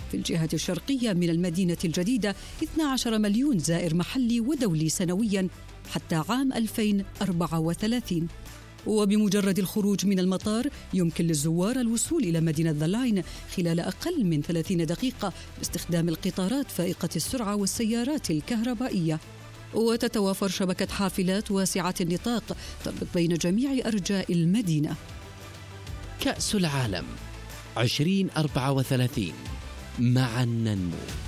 في الجهة الشرقية من المدينة الجديدة 12 مليون زائر محلي ودولي سنوياً حتى عام 2034. وبمجرد الخروج من المطار يمكن للزوار الوصول إلى مدينة ذا لاين خلال أقل من 30 دقيقة باستخدام القطارات فائقة السرعة والسيارات الكهربائية. وتتوافر شبكة حافلات واسعة النطاق تربط بين جميع أرجاء المدينة. كأس العالم 2034 معا ننمو.